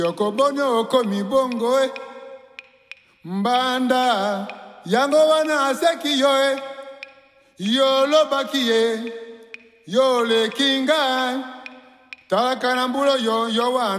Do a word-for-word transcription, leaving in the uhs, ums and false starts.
Yoko bonyo oko mi bongo e Mbanda yango wana aseki yo e Yo lo baki e Yo le kinga Talaka na mbulo yo yo wana